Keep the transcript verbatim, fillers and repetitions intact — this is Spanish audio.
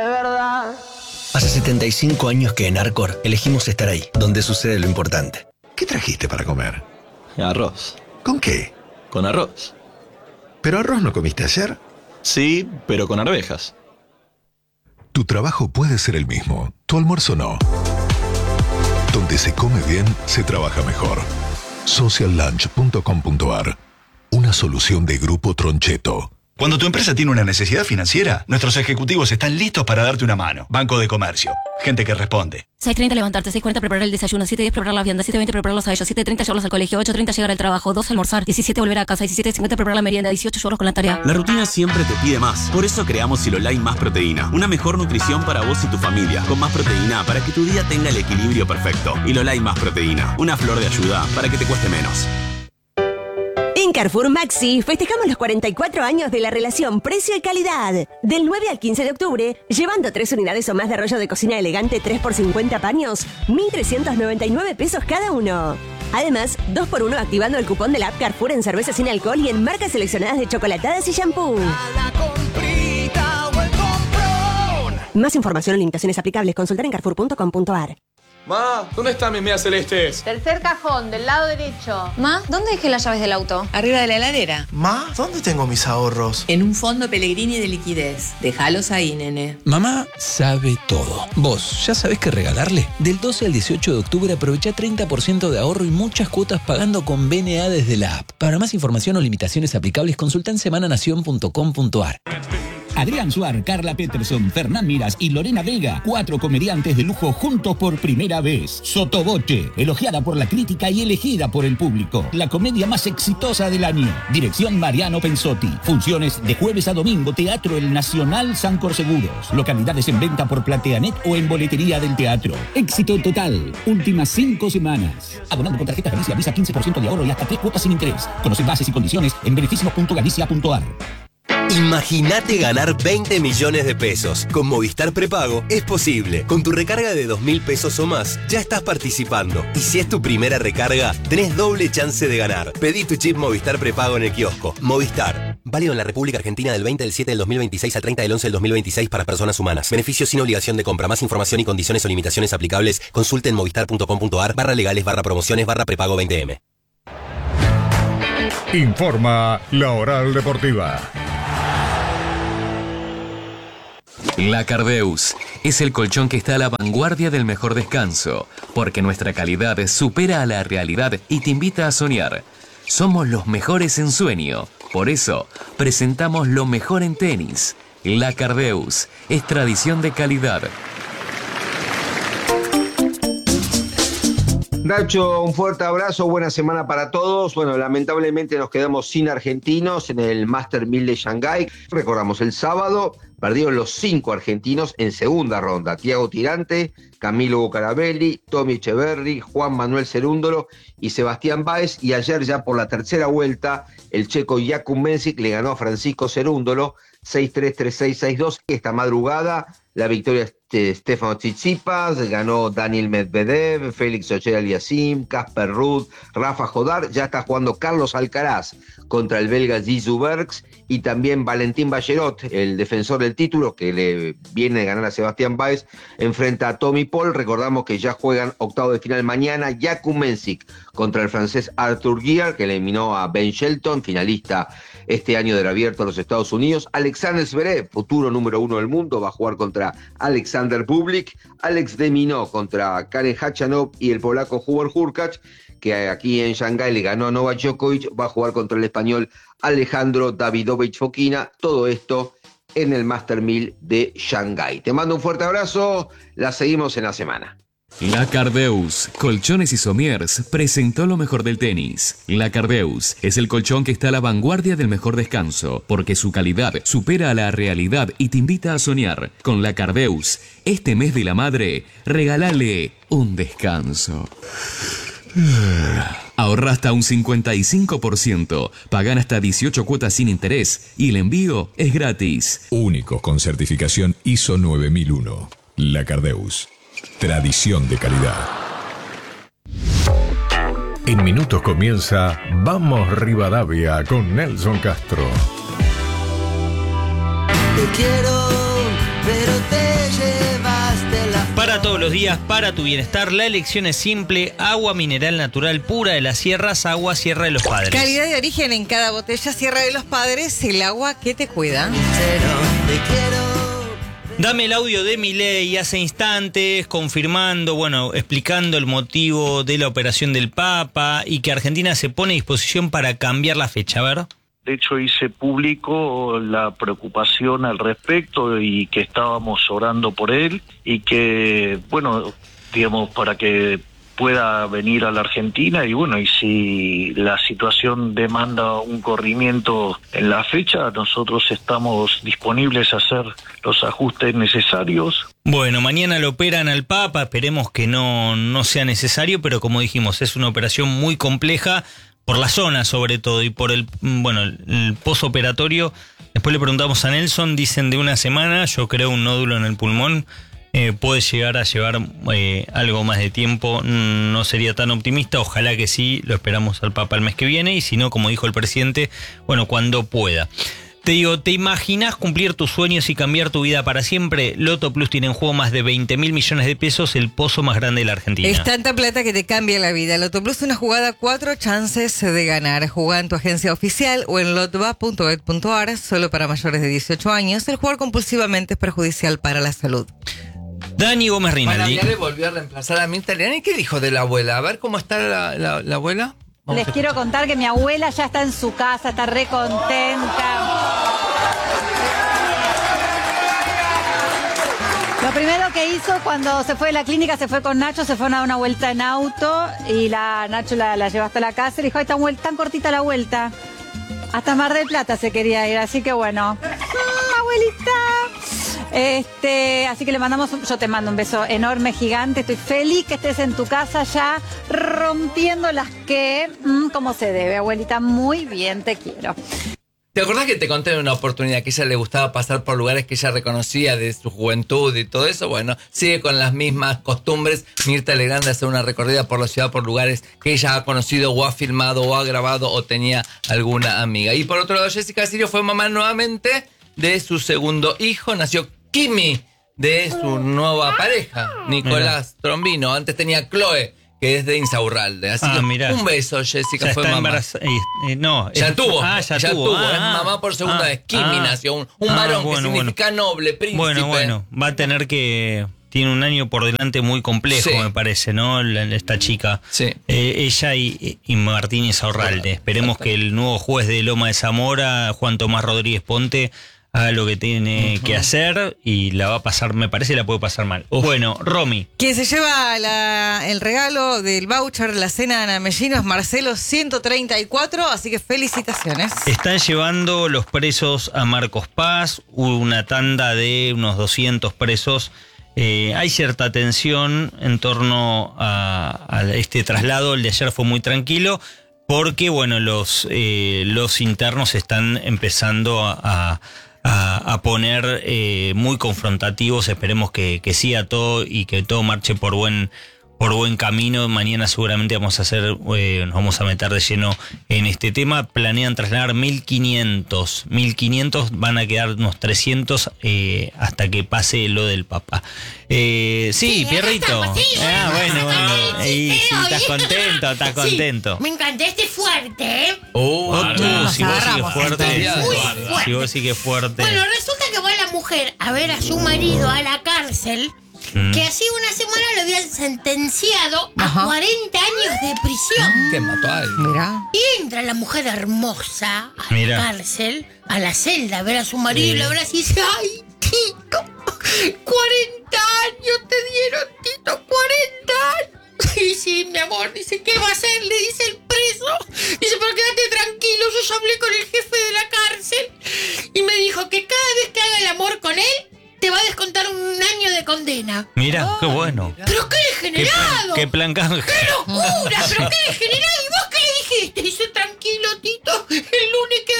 Es verdad. Hace setenta y cinco años que en Arcor elegimos estar ahí, donde sucede lo importante. ¿Qué trajiste para comer? Arroz. ¿Con qué? Con arroz. ¿Pero arroz no comiste ayer? Sí, pero con arvejas. Tu trabajo puede ser el mismo, tu almuerzo no. Donde se come bien, se trabaja mejor. social lunch punto com punto a r. Una solución de Grupo Troncheto. Cuando tu empresa tiene una necesidad financiera, nuestros ejecutivos están listos para darte una mano. Banco de Comercio. Gente que responde. seis treinta levantarte, seis cuarenta preparar el desayuno, siete diez preparar la vianda, siete veinte prepararlos a ellos, siete treinta llevarlos al colegio, ocho treinta llegar al trabajo, dos almorzar, diecisiete volver a casa, diecisiete cincuenta preparar la merienda, dieciocho llevarlos con la tarea. La rutina siempre te pide más. Por eso creamos Silolai Más Proteína. Una mejor nutrición para vos y tu familia. Con más proteína para que tu día tenga el equilibrio perfecto. Silolai Más Proteína. Una flor de ayuda para que te cueste menos. En Carrefour Maxi festejamos los cuarenta y cuatro años de la relación precio y calidad. Del nueve al quince de octubre, llevando tres unidades o más de rollo de cocina elegante tres por cincuenta paños, mil trescientos noventa y nueve pesos cada uno. Además, dos por uno activando el cupón de la app Carrefour en cerveza sin alcohol y en marcas seleccionadas de chocolatadas y shampoo. Más información o limitaciones aplicables, consultar en carrefour punto com punto a r. Ma, ¿dónde están mis medias celestes? Tercer cajón, del lado derecho. Ma, ¿dónde dejé las llaves del auto? Arriba de la heladera. Ma, ¿dónde tengo mis ahorros? En un fondo Pellegrini de liquidez. Déjalos ahí, nene. Mamá sabe todo. ¿Vos ya sabés qué regalarle? Del doce al dieciocho de octubre aprovecha treinta por ciento de ahorro y muchas cuotas pagando con B N A desde la app. Para más información o limitaciones aplicables, consulta en semana nación punto com punto a r. Adrián Suar, Carla Peterson, Fernán Miras y Lorena Vega, cuatro comediantes de lujo juntos por primera vez. Sotoboche, elogiada por la crítica y elegida por el público. La comedia más exitosa del año. Dirección Mariano Pensotti. Funciones de jueves a domingo, Teatro El Nacional Sancor Seguros. Localidades en venta por Plateanet o en boletería del teatro. Éxito total. Últimas cinco semanas. Abonando con tarjeta Galicia Visa quince por ciento de ahorro y hasta tres cuotas sin interés. Conoce bases y condiciones en beneficios punto galicia punto a r. Imagínate ganar veinte millones de pesos. Con Movistar Prepago es posible. Con tu recarga de dos mil pesos o más, ya estás participando. Y si es tu primera recarga, tenés doble chance de ganar. Pedí tu chip Movistar Prepago en el kiosco. Movistar. Válido en la República Argentina del veinte del siete del dos mil veintiséis al treinta del once del dos mil veintiséis para personas humanas. Beneficios sin obligación de compra. Más información y condiciones o limitaciones aplicables, consulte en movistar punto com punto a r barra legales barra promociones barra prepago veinte eme. Informa La Oral Deportiva. La Cardeus es el colchón que está a la vanguardia del mejor descanso, porque nuestra calidad supera a la realidad y te invita a soñar. Somos los mejores en sueño, por eso presentamos lo mejor en tenis. La Cardeus es tradición de calidad. Nacho, un fuerte abrazo, buena semana para todos. Bueno, lamentablemente nos quedamos sin argentinos en el Master mil de Shanghái. Recordamos, el sábado perdieron los cinco argentinos en segunda ronda. Thiago Tirante, Camilo Bucarabelli, Tommy Echeverry, Juan Manuel Cerúndolo y Sebastián Báez. Y ayer ya por la tercera vuelta, el checo Jakub Mensik le ganó a Francisco Cerúndolo seis tres, tres seis, seis dos. Esta madrugada la victoria de Stefano Tsitsipas, ganó Daniil Medvedev, Félix Auger-Aliassime, Casper Ruud, Rafa Jodar. Ya está jugando Carlos Alcaraz contra el belga Zizou Bergs y también Valentín Ballerot, el defensor del título que le viene de ganar a Sebastián Báez, enfrenta a Tommy Paul. Recordamos que ya juegan octavo de final mañana. Jakub Mensik contra el francés Arthur Guiar, que eliminó a Ben Shelton, finalista este año del Abierto de los Estados Unidos. Alexander Zverev, futuro número uno del mundo, va a jugar contra Alexander Bublik. Alex de Minaur contra Karen Khachanov y el polaco Hubert Hurkacz, que aquí en Shanghái le ganó a Novak Djokovic, va a jugar contra el español Alejandro Davidovich Fokina. Todo esto en el Master mil de Shanghái. Te mando un fuerte abrazo, la seguimos en la semana. La Cardeus, Colchones y Somiers, presentó lo mejor del tenis. La Cardeus es el colchón que está a la vanguardia del mejor descanso, porque su calidad supera a la realidad y te invita a soñar. Con La Cardeus, este mes de la madre, regálale un descanso. Ahorra hasta un cincuenta y cinco por ciento, pagan hasta dieciocho cuotas sin interés y el envío es gratis. Únicos con certificación I S O nueve mil uno. La Cardeus. Tradición de calidad. En minutos comienza Vamos Rivadavia con Nelson Castro. Te quiero, pero Para todos los días, para tu bienestar, la elección es simple: agua mineral natural pura de las sierras, agua Sierra de los Padres. Calidad de origen en cada botella. Sierra de los Padres, el agua que te cuida. Dame el audio de Milei hace instantes, confirmando, bueno, explicando el motivo de la operación del Papa y que Argentina se pone a disposición para cambiar la fecha. A ver. De hecho, hice público la preocupación al respecto y que estábamos orando por él y que, bueno, digamos, para que pueda venir a la Argentina y bueno, y si la situación demanda un corrimiento en la fecha, nosotros estamos disponibles a hacer los ajustes necesarios. Bueno, mañana lo operan al Papa, esperemos que no, no sea necesario, pero como dijimos, es una operación muy compleja por la zona sobre todo y por el, bueno, el, el posoperatorio. Después le preguntamos a Nelson, dicen de una semana, yo creo un nódulo en el pulmón. Eh, puede llegar a llevar eh, algo más de tiempo, no sería tan optimista, ojalá que sí, lo esperamos al Papa el mes que viene y si no, como dijo el presidente, bueno, cuando pueda. Te digo, ¿te imaginas cumplir tus sueños y cambiar tu vida para siempre? Loto Plus tiene en juego más de veinte mil millones de pesos, el pozo más grande de la Argentina. Es tanta plata que te cambia la vida. Loto Plus, una jugada, cuatro chances de ganar. Jugá en tu agencia oficial o en lotba punto bet punto ar, solo para mayores de dieciocho años. El jugar compulsivamente es perjudicial para la salud. Dani Gómez Rinaldi. Para, le volvió a reemplazar a Mirta Legrand. ¿Qué dijo de la abuela? A ver cómo está la, la, la abuela. Vamos Les quiero contar que mi abuela ya está en su casa, está re contenta. Lo primero que hizo cuando se fue de la clínica, se fue con Nacho, se fueron a dar una vuelta en auto y la Nacho la, la llevó hasta la casa y le dijo, ay, tan, tan cortita la vuelta. Hasta Mar del Plata se quería ir, así que bueno. Mm, abuelita. Este, así que le mandamos, yo te mando un beso enorme, gigante. Estoy feliz que estés en tu casa ya rompiendo las que, mmm, como se debe, abuelita. Muy bien, te quiero. ¿Te acordás que te conté en una oportunidad que a ella le gustaba pasar por lugares que ella reconocía de su juventud y todo eso? Bueno, sigue con las mismas costumbres. Mirta Legrand hace una recorrida por la ciudad por lugares que ella ha conocido o ha filmado o ha grabado o tenía alguna amiga. Y por otro lado, Jessica Sirio fue mamá nuevamente de su segundo hijo. Nació Kimi, de su nueva pareja, Nicolás Mira. Trombino. Antes tenía Chloe, que es de Insaurralde. Así ah, que mirá. Un beso, Jessica, ya fue está mamá. Eh, no, ya es, tuvo, ah, ya, ya tuvo, tuvo. Ah, es mamá por segunda ah, vez. Kimi ah, nació, un, un ah, varón bueno, que significa bueno. noble, príncipe. Bueno, bueno, va a tener que... Tiene un año por delante muy complejo, sí. me parece, ¿no? La, esta chica. Sí. Eh, ella y, y Martín Insaurralde. Esperemos que el nuevo juez de Loma de Zamora, Juan Tomás Rodríguez Ponte, haga lo que tiene uh-huh. que hacer y la va a pasar, me parece, la puede pasar mal. Uf. Bueno, Romy. Quien se lleva la, el regalo del voucher, la cena de Ana Mellino, es Marcelo ciento treinta y cuatro, así que felicitaciones. Están llevando los presos a Marcos Paz, una tanda de unos doscientos presos. Eh, hay cierta tensión en torno a, a este traslado. El de ayer fue muy tranquilo porque, bueno, los, eh, los internos están empezando a... a A, a poner eh, muy confrontativos. Esperemos que, que siga todo y que todo marche por buen por buen camino. Mañana seguramente vamos a hacer, eh, nos vamos a meter de lleno en este tema. Planean trasladar mil quinientos. mil quinientos, van a quedar unos trescientos eh, hasta que pase lo del Papa. Eh, sí, sí, Pierrito. Estamos, sí, ah, bueno, bueno. Sí, Ahí, sí, sí, estás contento, estás contento. Sí, me encanta este fuerte, ¿eh? Oh, oh tú, no, si vos sí que fuerte. Muy fuerte. Si vos sí que fuerte. Bueno, resulta que va la mujer a ver a su marido a la cárcel, mm. que hace una semana lo habían sentenciado Ajá. a cuarenta años de prisión. Que mató a él. Mira. Y entra la mujer hermosa a Mira. la cárcel, a la celda, a ver a su marido, sí. y lo abraza y dice, ¡ay, Tito! cuarenta años te dieron, Tito, cuarenta años. Sí, sí, mi amor, dice, ¿qué va a hacer? Le dice el preso. Dice, pero quédate tranquilo, yo ya hablé con el jefe de la cárcel y me dijo que cada vez que haga el amor con él, te va a descontar un año de condena. Mira, oh, qué bueno. Pero qué degenerado. Qué plan, qué plan. Qué locura, pero qué degenerado. ¿Y vos qué le dijiste? Dice, tranquilo, Tito, el lunes